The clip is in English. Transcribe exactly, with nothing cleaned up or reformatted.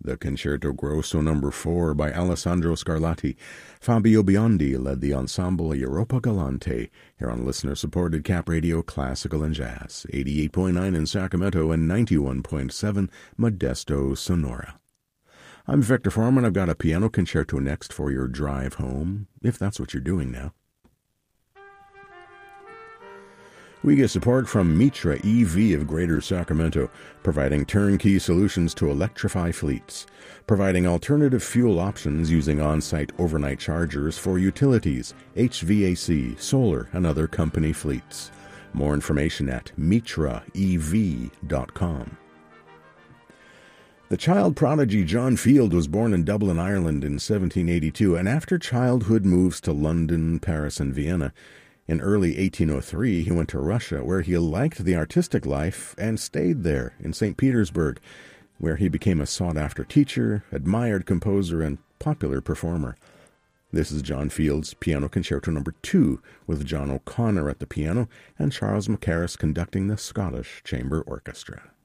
the Concerto Grosso number four by Alessandro Scarlatti. Fabio Biondi led the ensemble Europa Galante, here on listener-supported Cap Radio Classical and Jazz, eighty-eight point nine in Sacramento and ninety-one point seven Modesto, Sonora. I'm Victor Foreman. I've got a piano concerto next for your drive home, if that's what you're doing now. We get support from Mitra E V of Greater Sacramento, providing turnkey solutions to electrify fleets, providing alternative fuel options using on-site overnight chargers for utilities, H V A C, solar, and other company fleets. More information at mitra e v dot com. The child prodigy John Field was born in Dublin, Ireland in seventeen eighty-two, and after childhood moves to London, Paris, and Vienna. In early eighteen oh three, he went to Russia, where he liked the artistic life and stayed there in Saint Petersburg, where he became a sought-after teacher, admired composer, and popular performer. This is John Field's Piano Concerto number two, with John O'Connor at the piano and Charles Mackerras conducting the Scottish Chamber Orchestra.